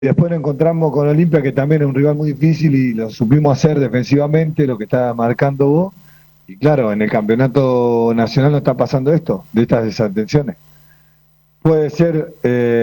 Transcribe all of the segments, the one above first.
Después nos encontramos con Olimpia, que también es un rival muy difícil y lo supimos hacer defensivamente, lo que está marcando vos. Y claro, en el campeonato nacional no está pasando esto, de estas desatenciones. Puede ser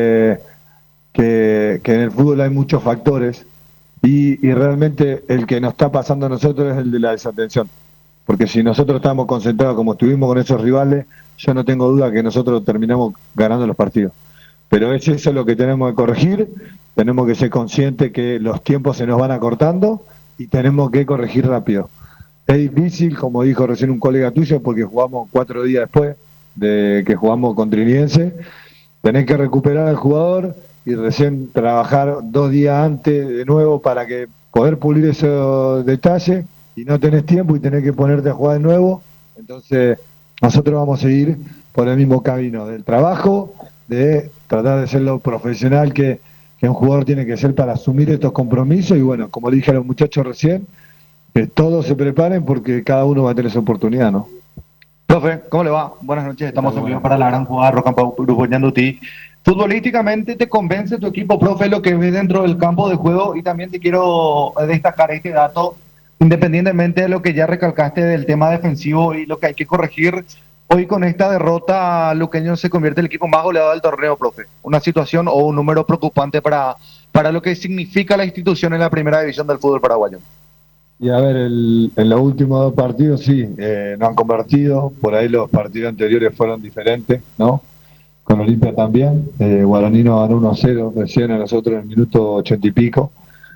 que en el fútbol hay muchos factores y realmente el que nos está pasando a nosotros es el de la desatención. Porque si nosotros estamos concentrados como estuvimos con esos rivales, yo no tengo duda que nosotros terminamos ganando los partidos. Pero es eso lo que tenemos que corregir, tenemos que ser conscientes que los tiempos se nos van acortando y tenemos que corregir rápido. Es difícil, como dijo recién un colega tuyo, porque jugamos 4 días después de que jugamos con Triniense, tenés que recuperar al jugador y recién trabajar 2 días antes de nuevo para que poder pulir esos detalles y no tenés tiempo y tenés que ponerte a jugar de nuevo. Entonces, nosotros vamos a seguir por el mismo camino del trabajo, de tratar de ser lo profesional que un jugador tiene que ser para asumir estos compromisos y bueno, como le dije a los muchachos recién, que todos se preparen porque cada uno va a tener su oportunidad, ¿no? Profe, ¿cómo le va? Buenas noches, ¿Qué tal? estamos en vivo Buenas para la noches. gran jugada Rocampo Grupo Ñandutí. Futbolísticamente, ¿te convence tu equipo, profe, lo que ves dentro del campo de juego? Y también te quiero destacar este dato, independientemente de lo que ya recalcaste del tema defensivo y lo que hay que corregir. Hoy con esta derrota, Luqueño se convierte en el equipo más goleado del torneo, profe. Una situación o un número preocupante para lo que significa la institución en la primera división del fútbol paraguayo. Y a ver, en los últimos 2 partidos sí, no han convertido, por ahí los partidos anteriores fueron diferentes, ¿no? Con Olimpia también, Guaraní nos ganó 1-0 recién a nosotros en el minuto 80 y pico.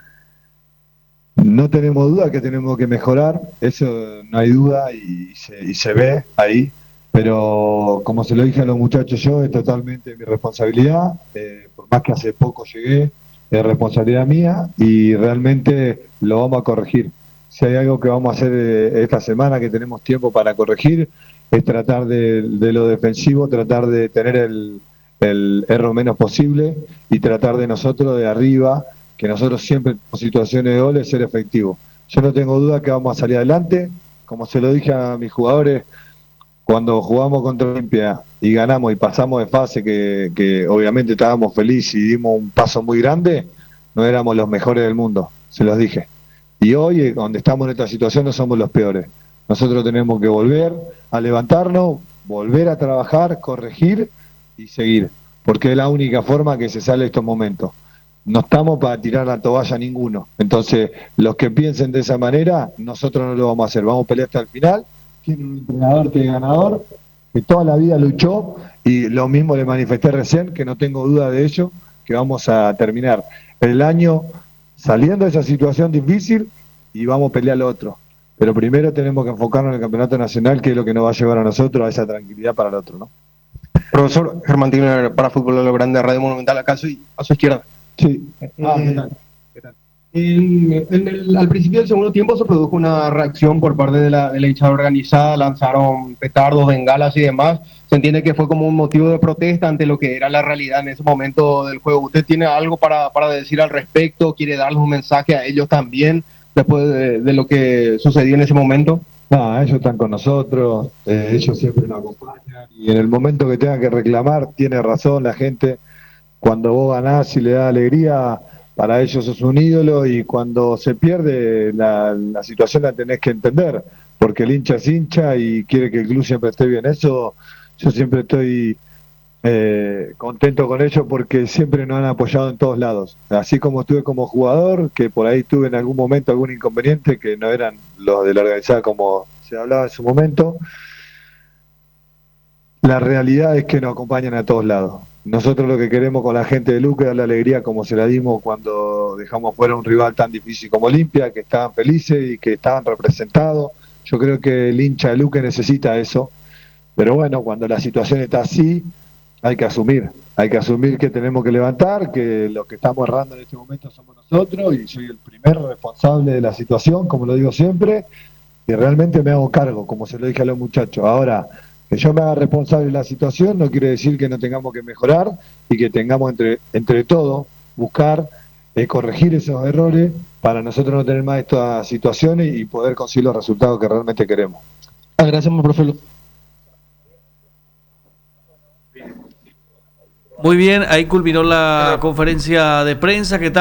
No tenemos duda que tenemos que mejorar, eso no hay duda y se ve ahí, pero como se lo dije a los muchachos yo, es totalmente mi responsabilidad, por más que hace poco llegué, es responsabilidad mía y realmente lo vamos a corregir. Si hay algo que vamos a hacer esta semana que tenemos tiempo para corregir, es tratar de lo defensivo, tratar de tener el error menos posible y tratar de nosotros de arriba que nosotros siempre en situaciones de goles ser efectivos. Yo no tengo duda que vamos a salir adelante, como se lo dije a mis jugadores, cuando jugamos contra Olimpia y ganamos y pasamos de fase, que obviamente estábamos felices y dimos un paso muy grande, no éramos los mejores del mundo, se los dije. Y hoy, donde estamos en esta situación, no somos los peores. Nosotros tenemos que volver a levantarnos, volver a trabajar, corregir y seguir, porque es la única forma que se sale de estos momentos. No estamos para tirar la toalla a ninguno. Entonces, los que piensen de esa manera, nosotros no lo vamos a hacer. Vamos a pelear hasta el final. Tiene un entrenador que es ganador, que toda la vida luchó, y lo mismo le manifesté recién, que no tengo duda de ello, que vamos a terminar el año saliendo de esa situación difícil y vamos a pelear lo otro. Pero primero tenemos que enfocarnos en el campeonato nacional, que es lo que nos va a llevar a nosotros a esa tranquilidad para el otro, ¿no? Profesor Germán Tigner para Fútbol de lo Grande, Radio Monumental, acá a su izquierda. Sí. ¿Qué Eh, tal? ¿Qué tal? al principio del segundo tiempo se produjo una reacción por parte de la hinchada organizada, lanzaron petardos, bengalas y demás. Se entiende que fue como un motivo de protesta ante lo que era la realidad en ese momento del juego. ¿Usted tiene algo para decir al respecto? ¿Quiere darles un mensaje a ellos también después de lo que sucedió en ese momento? No, ellos están con nosotros, ellos siempre nos acompañan y en el momento que tengan que reclamar, tiene razón la gente, cuando vos ganás y le das alegría, para ellos sos un ídolo y cuando se pierde la situación la tenés que entender, porque el hincha es hincha y quiere que el club siempre esté bien. Eso yo siempre estoy contento con ellos porque siempre nos han apoyado en todos lados. Así como estuve como jugador, que por ahí tuve en algún momento algún inconveniente, que no eran los de la organizada como se hablaba en su momento, la realidad es que nos acompañan a todos lados. Nosotros lo que queremos con la gente de Luque es dar la alegría como se la dimos cuando dejamos fuera un rival tan difícil como Olimpia, que estaban felices y que estaban representados. Yo creo que el hincha de Luque necesita eso, pero bueno, cuando la situación está así, hay que asumir que tenemos que levantar, que los que estamos errando en este momento somos nosotros y soy el primer responsable de la situación, como lo digo siempre, y realmente me hago cargo, como se lo dije a los muchachos. Ahora, que yo me haga responsable de la situación no quiere decir que no tengamos que mejorar y que tengamos entre todos buscar corregir esos errores para nosotros no tener más estas situaciones y poder conseguir los resultados que realmente queremos. Gracias, profe. Muy bien, ahí culminó la conferencia de prensa. ¿Qué tal?